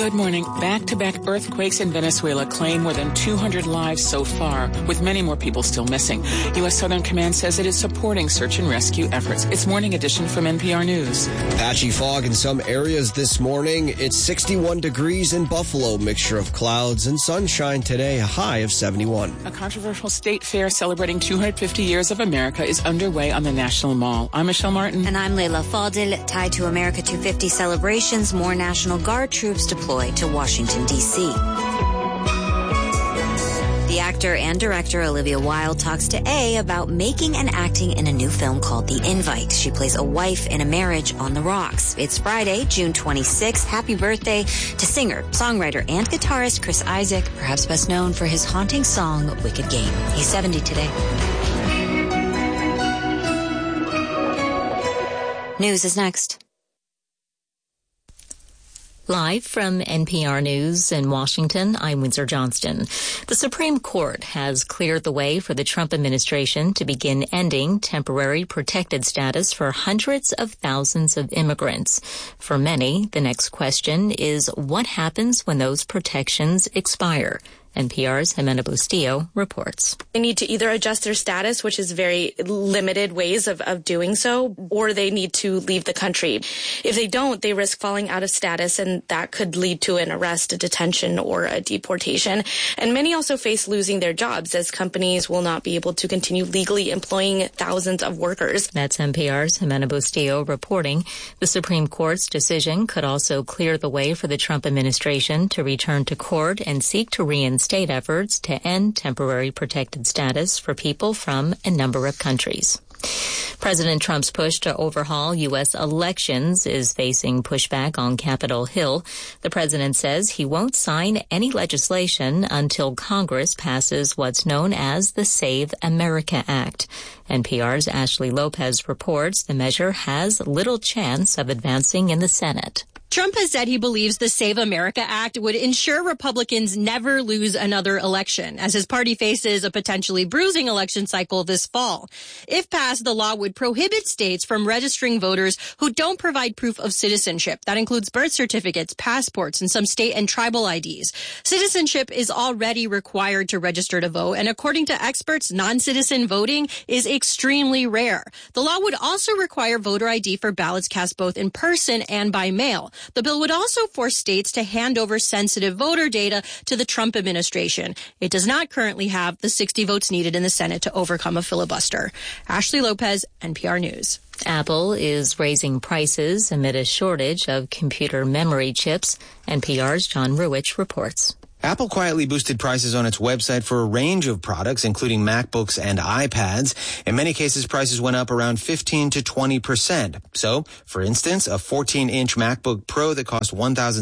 Good morning. Back-to-back earthquakes in Venezuela claim more than 200 lives so far, with many more people still missing. U.S. Southern Command says it is supporting search and rescue efforts. It's Morning Edition from NPR News. Patchy fog in some areas this morning. It's 61 degrees in Buffalo. Mixture of clouds and sunshine today, a high of 71. A controversial state fair celebrating 250 years of America is underway on the National Mall. I'm Michelle Martin. And I'm Leila Fadil. Tied to America 250 celebrations, more National Guard troops deployed to Washington, D.C. The actor and director Olivia Wilde talks to A about making and acting in a new film called The Invite. She plays a wife in a marriage on the rocks. It's Friday, June 26th. Happy birthday to singer, songwriter, and guitarist Chris Isaak, perhaps best known for his haunting song, Wicked Game. He's 70 today. News is next. Live from NPR News in Washington, I'm Windsor Johnston. The Supreme Court has cleared the way for the Trump administration to begin ending temporary protected status for hundreds of thousands of immigrants. For many, the next question is what happens when those protections expire? NPR's Jimena Bustillo reports. They need to either adjust their status, which is very limited ways of doing so, or they need to leave the country. If they don't, they risk falling out of status, and that could lead to an arrest, a detention, or a deportation. And many also face losing their jobs, as companies will not be able to continue legally employing thousands of workers. That's NPR's Jimena Bustillo reporting. The Supreme Court's decision could also clear the way for the Trump administration to return to court and seek to reinstate efforts to end temporary protected status for people from a number of countries. President Trump's push to overhaul U.S. elections is facing pushback on Capitol Hill. The president says he won't sign any legislation until Congress passes what's known as the Save America Act. NPR's Ashley Lopez reports the measure has little chance of advancing in the Senate. Trump has said he believes the Save America Act would ensure Republicans never lose another election, as his party faces a potentially bruising election cycle this fall. If passed, the law would prohibit states from registering voters who don't provide proof of citizenship. That includes birth certificates, passports, and some state and tribal IDs. Citizenship is already required to register to vote, and according to experts, non-citizen voting is extremely rare. The law would also require voter ID for ballots cast both in person and by mail. The bill would also force states to hand over sensitive voter data to the Trump administration. It does not currently have the 60 votes needed in the Senate to overcome a filibuster. Ashley Lopez, NPR News. Apple is raising prices amid a shortage of computer memory chips. NPR's John Ruwitch reports. Apple quietly boosted prices on its website for a range of products, including MacBooks and iPads. In many cases, prices went up around 15 to 20%. So, for instance, a 14-inch MacBook Pro that cost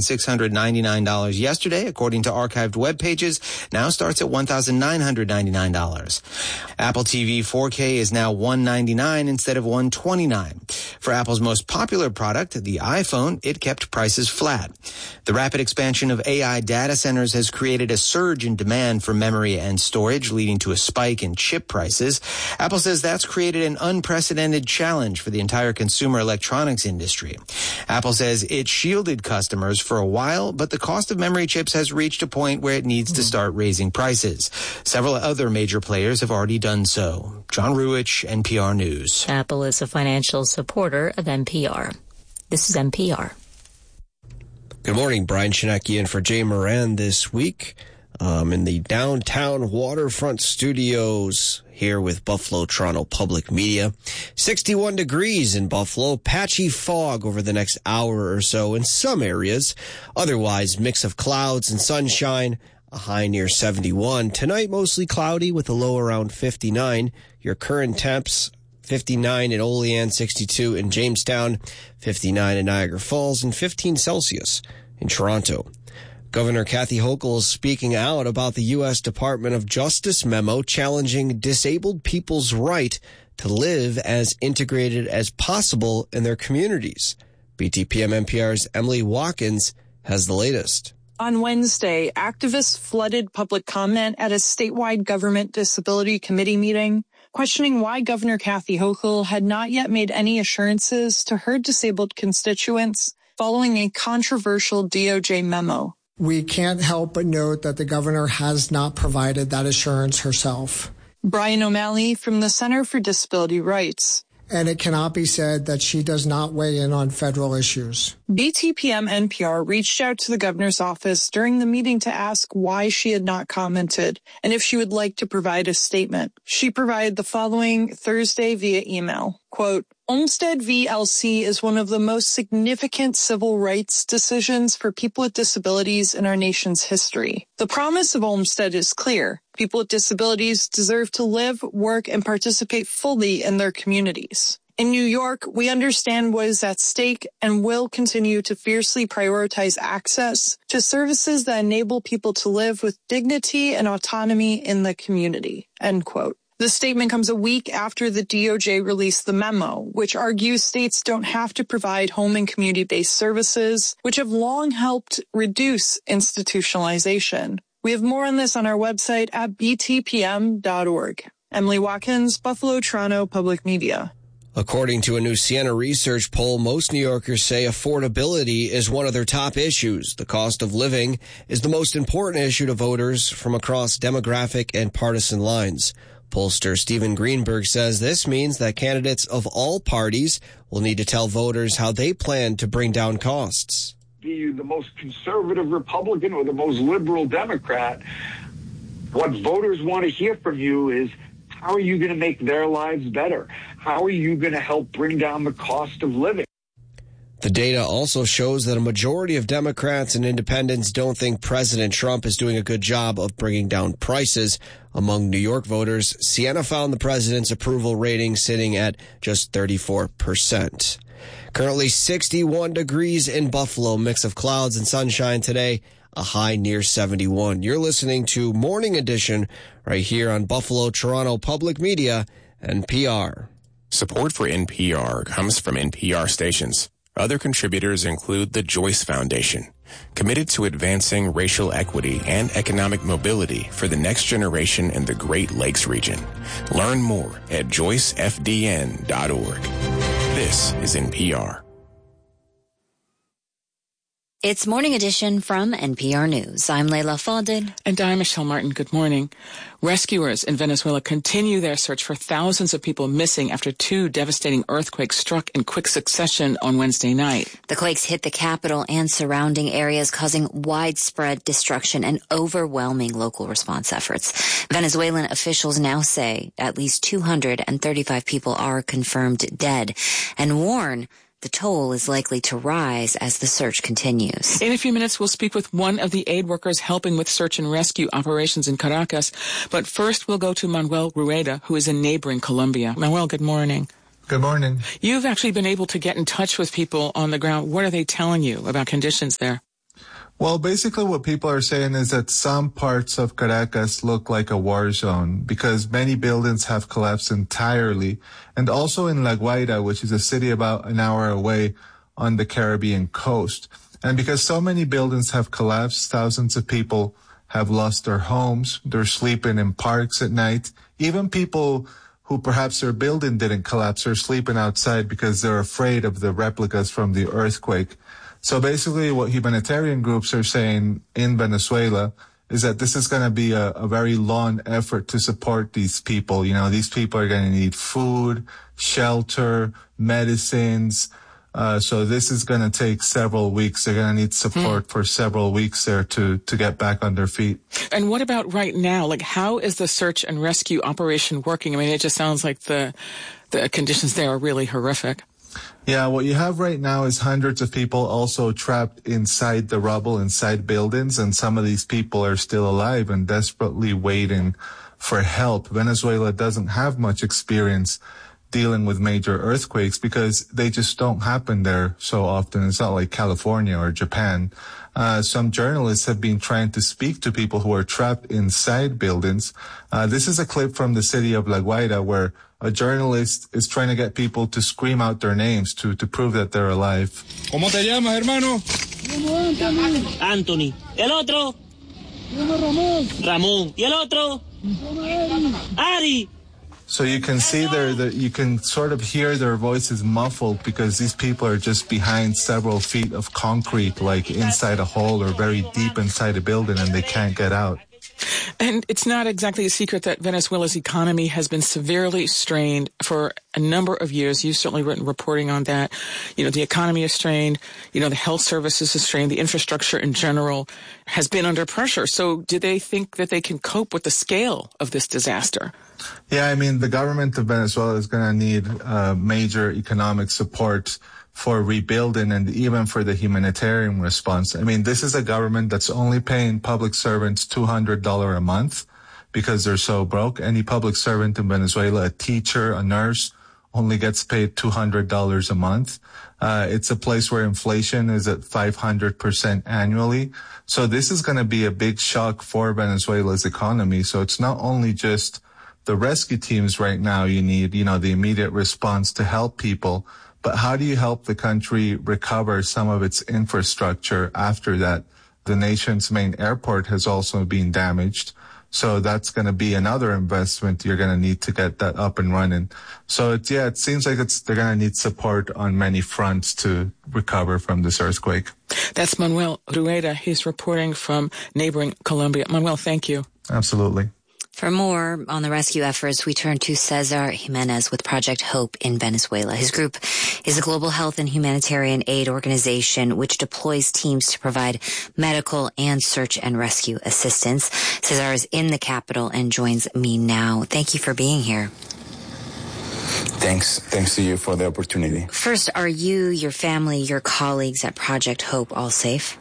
$1,699 yesterday, according to archived web pages, now starts at $1,999. Apple TV 4K is now $199 instead of $129. For Apple's most popular product, the iPhone, it kept prices flat. The rapid expansion of AI data centers has created a surge in demand for memory and storage, leading to a spike in chip prices. Apple says that's created an unprecedented challenge for the entire consumer electronics industry. Apple says it shielded customers for a while, but the cost of memory chips has reached a point where it needs to start raising prices. Several other major players have already done so. John Ruwitch, NPR News. Apple is a financial supporter of NPR. This is NPR. Good morning, Brian Shinaki in for Jay Moran this week in the downtown waterfront studios here with Buffalo Toronto Public Media. 61 degrees in Buffalo, patchy fog over the next hour or so in some areas. Otherwise, mix of clouds and sunshine, a high near 71. Tonight, mostly cloudy with a low around 59. Your current temps, 59 in Olean, 62 in Jamestown, 59 in Niagara Falls, and 15 Celsius in Toronto. Governor Kathy Hochul is speaking out about the U.S. Department of Justice memo challenging disabled people's right to live as integrated as possible in their communities. BTPM NPR's Emily Watkins has the latest. On Wednesday, activists flooded public comment at a statewide government disability committee meeting, questioning why Governor Kathy Hochul had not yet made any assurances to her disabled constituents following a controversial DOJ memo. We can't help but note that the governor has not provided that assurance herself. Brian O'Malley from the Center for Disability Rights. And it cannot be said that she does not weigh in on federal issues. BTPM NPR reached out to the governor's office during the meeting to ask why she had not commented and if she would like to provide a statement. She provided the following Thursday via email. Quote, Olmstead v. LC is one of the most significant civil rights decisions for people with disabilities in our nation's history. The promise of Olmstead is clear. People with disabilities deserve to live, work, and participate fully in their communities. In New York, we understand what is at stake and will continue to fiercely prioritize access to services that enable people to live with dignity and autonomy in the community. End quote. The statement comes a week after the DOJ released the memo, which argues states don't have to provide home and community-based services, which have long helped reduce institutionalization. We have more on this on our website at btpm.org. Emily Watkins, Buffalo, Toronto Public Media. According to a new Siena Research poll, most New Yorkers say affordability is one of their top issues. The cost of living is the most important issue to voters from across demographic and partisan lines. Pollster Stephen Greenberg says this means that candidates of all parties will need to tell voters how they plan to bring down costs. Be you the most conservative Republican or the most liberal Democrat, what voters want to hear from you is, how are you going to make their lives better? How are you going to help bring down the cost of living? The data also shows that a majority of Democrats and independents don't think President Trump is doing a good job of bringing down prices. Among New York voters, Siena found the president's approval rating sitting at just 34%. Currently 61 degrees in Buffalo, mix of clouds and sunshine today, a high near 71. You're listening to Morning Edition right here on Buffalo, Toronto Public Media, NPR. Support for NPR comes from NPR stations. Other contributors include the Joyce Foundation, committed to advancing racial equity and economic mobility for the next generation in the Great Lakes region. Learn more at joycefdn.org. This is NPR. It's Morning Edition from NPR News. I'm Leila Fadel. And I'm Michelle Martin. Good morning. Rescuers in Venezuela continue their search for thousands of people missing after two devastating earthquakes struck in quick succession on Wednesday night. The quakes hit the capital and surrounding areas, causing widespread destruction and overwhelming local response efforts. Venezuelan officials now say at least 235 people are confirmed dead and warn the toll is likely to rise as the search continues. In a few minutes, we'll speak with one of the aid workers helping with search and rescue operations in Caracas. But first, we'll go to Manuel Rueda, who is in neighboring Colombia. Manuel, good morning. Good morning. You've actually been able to get in touch with people on the ground. What are they telling you about conditions there? Well, basically what people are saying is that some parts of Caracas look like a war zone because many buildings have collapsed entirely. And also in La Guaira, which is a city about an hour away on the Caribbean coast. And because so many buildings have collapsed, thousands of people have lost their homes. They're sleeping in parks at night. Even people who perhaps their building didn't collapse are sleeping outside because they're afraid of the replicas from the earthquake. So basically what humanitarian groups are saying in Venezuela is that this is going to be a very long effort to support these people. You know, these people are going to need food, shelter, medicines. So this is going to take several weeks. They're going to need support for several weeks there to get back on their feet. And what about right now? Like, how is the search and rescue operation working? I mean, it just sounds like the conditions there are really horrific. Yeah, what you have right now is hundreds of people also trapped inside the rubble, inside buildings, and some of these people are still alive and desperately waiting for help. Venezuela doesn't have much experience dealing with major earthquakes because they just don't happen there so often. It's not like California or Japan. Some journalists have been trying to speak to people who are trapped inside buildings. This is a clip from the city of La Guaira where a journalist is trying to get people to scream out their names to prove that they're alive. ¿Cómo te llamas, hermano? Anthony. ¿El otro? Ramón. ¿Y el otro? Ari. So you can see you can sort of hear their voices muffled because these people are just behind several feet of concrete, like inside a hole or very deep inside a building, and they can't get out. And it's not exactly a secret that Venezuela's economy has been severely strained for a number of years. You've certainly written reporting on that. You know, the economy is strained. You know, the health services is strained. The infrastructure in general has been under pressure. So do they think that they can cope with the scale of this disaster? Yeah, I mean, the government of Venezuela is going to need major economic support for rebuilding and even for the humanitarian response. I mean, this is a government that's only paying public servants $200 a month because they're so broke. Any public servant in Venezuela, a teacher, a nurse, only gets paid $200 a month. It's a place where inflation is at 500% annually. So this is going to be a big shock for Venezuela's economy. So it's not only just the rescue teams right now you need, you know, the immediate response to help people, but how do you help the country recover some of its infrastructure after that? The nation's main airport has also been damaged. So that's going to be another investment you're going to need to get that up and running. So it seems like they're going to need support on many fronts to recover from this earthquake. That's Manuel Rueda. He's reporting from neighboring Colombia. Manuel, thank you. Absolutely. For more on the rescue efforts, we turn to Cesar Jimenez with Project Hope in Venezuela. His group is a global health and humanitarian aid organization which deploys teams to provide medical and search and rescue assistance. Cesar is in the capital and joins me now. Thank you for being here. Thanks to you for the opportunity. First, are you, your family, your colleagues at Project Hope all safe?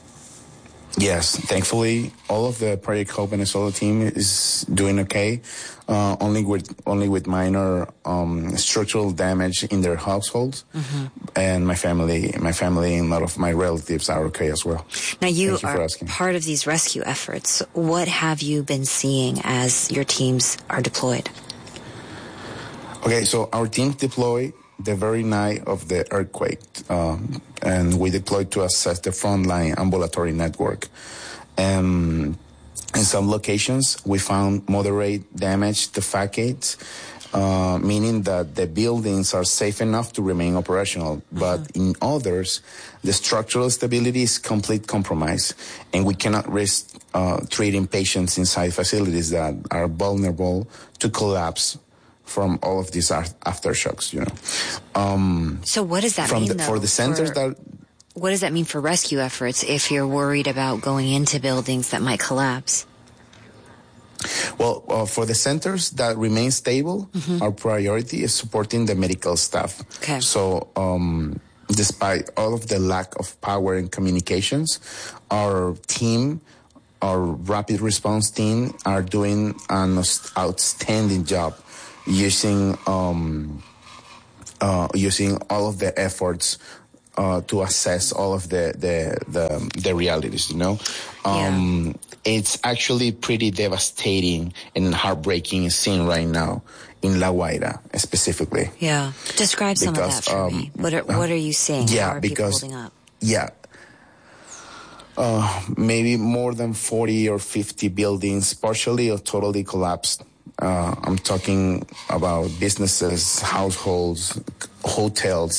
Yes, thankfully, all of the Project Hope Venezuela team is doing okay. Only with minor structural damage in their households, and my family and a lot of my relatives are okay as well. Now you are part of these rescue efforts. What have you been seeing as your teams are deployed? Okay, so our team deployed the very night of the earthquake, and we deployed to assess the frontline ambulatory network. In some locations, we found moderate damage to facades, meaning that the buildings are safe enough to remain operational. But in others, the structural stability is complete compromise, and we cannot risk treating patients inside facilities that are vulnerable to collapse from all of these aftershocks, you know. So what does that mean, though? For the centers what does that mean for rescue efforts if you're worried about going into buildings that might collapse? Well, for the centers that remain stable, our priority is supporting the medical staff. Okay. So, despite all of the lack of power and communications, our rapid response team are doing an outstanding job using all of the efforts to assess all of the realities, you know. It's actually pretty devastating and heartbreaking scene right now in La Guaira specifically. Yeah. Describe some of that for me. What are you seeing? Yeah, how are people holding up? Yeah. Maybe more than 40 or 50 buildings partially or totally collapsed. I'm talking about businesses, households, hotels,